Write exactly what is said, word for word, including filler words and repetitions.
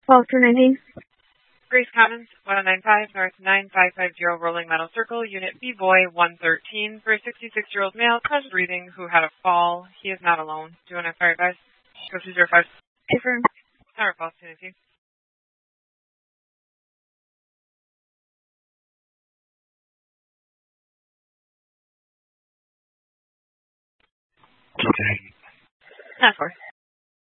Call for nineteen. Grace Commons, one oh nine five North nine five five zero Rolling Meadow Circle, Unit B-Boy one thirteen, for a sixty-six-year-old male, caused breathing, who had a fall. He is not alone. Do you want to fire advice? Go to zero five. Confirm. Tower false, Tennessee. Okay. Not four.